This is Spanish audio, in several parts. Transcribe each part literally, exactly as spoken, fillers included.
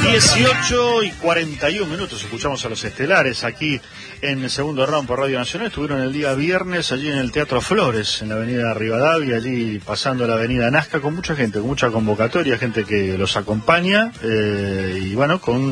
dieciocho y cuarenta y un minutos, escuchamos a los estelares aquí en el segundo round por Radio Nacional. Estuvieron el día viernes allí en el Teatro Flores, en la avenida Rivadavia, allí pasando la avenida Nazca, con mucha gente, con mucha convocatoria, gente que los acompaña, eh, y bueno, con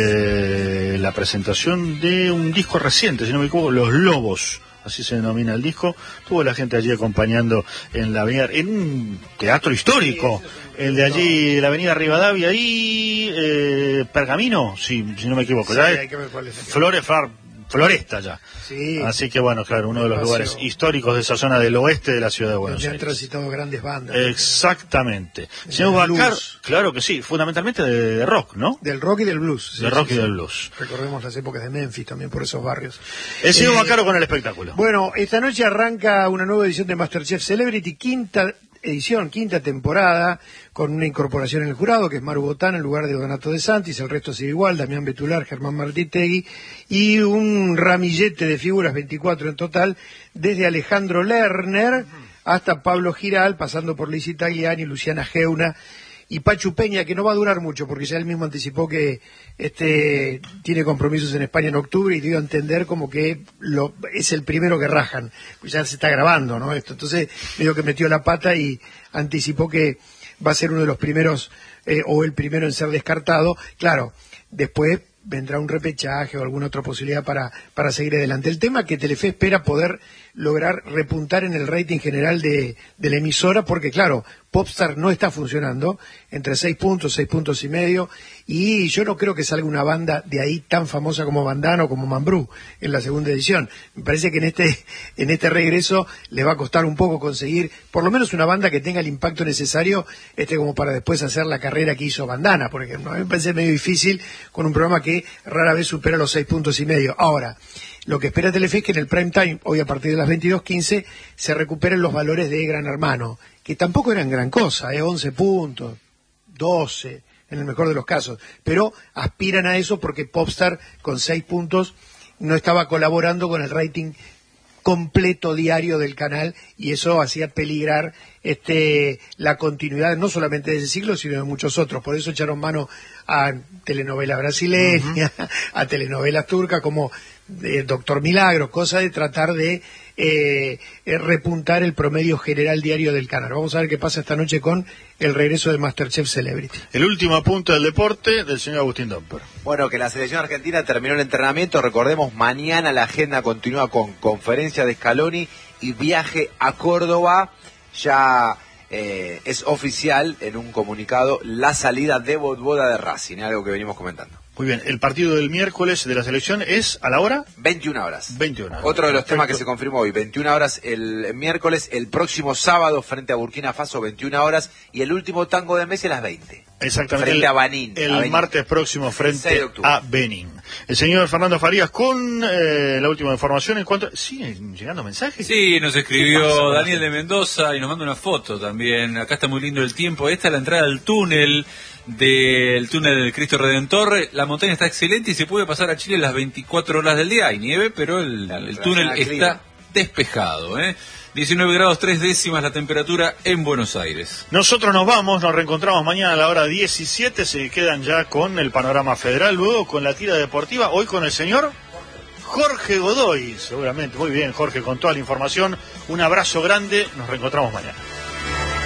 eh, la presentación de un disco reciente, si no me equivoco, Los Lobos. Así se denomina el disco. Tuvo la gente allí acompañando en la avenida, en un teatro histórico, el de allí, la avenida Rivadavia y eh, Pergamino, sí, si no me equivoco. Sí, ya hay que ver cuál es. Flores, Far, Floresta ya. Sí. Así que bueno, claro, uno de los lugares históricos de esa zona del oeste de la ciudad de Buenos Aires. Aires. Han transitado grandes bandas. Exactamente. Señor Bacar, claro que sí, fundamentalmente de, de rock, ¿no? Del rock y del blues. Sí, del rock sí, y sí. del blues. Recordemos las épocas de Memphis también por esos barrios. El señor eh, Bacaro con el espectáculo. Bueno, esta noche arranca una nueva edición de MasterChef Celebrity, quinta edición, quinta temporada, con una incorporación en el jurado, que es Maru Botana en lugar de Donato De Santis, el resto sigue igual, Damián Betular, Germán Martitegui, y un ramillete de figuras, veinticuatro en total, desde Alejandro Lerner hasta Pablo Giral, pasando por Lizzy Tagliani, Luciana Geuna y Pachu Peña, que no va a durar mucho, porque ya él mismo anticipó que este tiene compromisos en España en octubre y dio a entender como que lo, es el primero que rajan, pues ya se está grabando, ¿no? Esto, entonces medio que metió la pata y anticipó que va a ser uno de los primeros, eh, o el primero en ser descartado. Claro, después vendrá un repechaje o alguna otra posibilidad para, para seguir adelante. El tema que Telefe espera poder lograr repuntar en el rating general de, de la emisora, porque claro, Popstar no está funcionando, entre seis puntos, seis puntos y medio, y yo no creo que salga una banda de ahí tan famosa como Bandana o como Mambrú en la segunda edición. Me parece que en este, en este regreso le va a costar un poco conseguir por lo menos una banda que tenga el impacto necesario este como para después hacer la carrera que hizo Bandana, por ejemplo. A mí me parece medio difícil con un programa que rara vez supera los seis puntos y medio. Ahora, lo que espera Telefe es que en el prime time, hoy a partir de las veintidós quince, se recuperen los valores de Gran Hermano, que tampoco eran gran cosa, ¿eh? once puntos, doce, en el mejor de los casos, pero aspiran a eso porque Popstar con seis puntos no estaba colaborando con el rating completo diario del canal y eso hacía peligrar este la continuidad no solamente de ese ciclo sino de muchos otros. Por eso echaron mano a telenovelas brasileñas, uh-huh. a telenovelas turcas como eh, Doctor Milagro, cosa de tratar de eh, eh, repuntar el promedio general diario del canal. Vamos a ver qué pasa esta noche con el regreso de MasterChef Celebrity. El último apunte del deporte del señor Agustín Domper. Bueno, que la selección argentina terminó el entrenamiento. Recordemos, mañana la agenda continúa con conferencia de Scaloni y viaje a Córdoba. Ya eh, es oficial en un comunicado la salida de Botboda de Racing, algo que venimos comentando. Muy bien, el partido del miércoles de la selección es a la hora veintiuna horas. veintiuna horas. Otro de los temas que se confirmó hoy, veintiuna horas el miércoles, el próximo sábado frente a Burkina Faso, veintiuna horas, y el último tango de Messi a las veinte. Exactamente. Frente el, a Benín. El a Benín. martes próximo frente a Benín. El señor Fernando Farías con eh, la última información en cuanto... ¿Siguen llegando mensajes? Sí, nos escribió Daniel de Mendoza y nos manda una foto también. Acá está muy lindo el tiempo. Esta es la entrada al túnel del túnel del Cristo Redentor. La montaña está excelente y se puede pasar a Chile las veinticuatro horas del día. Hay nieve, pero el, el túnel está despejado, ¿eh? diecinueve grados tres décimas la temperatura en Buenos Aires. Nosotros nos vamos, nos reencontramos mañana a la hora diecisiete, se quedan ya con el panorama federal, luego con la tira deportiva, hoy con el señor Jorge Godoy, seguramente. Muy bien, Jorge, con toda la información, un abrazo grande, nos reencontramos mañana.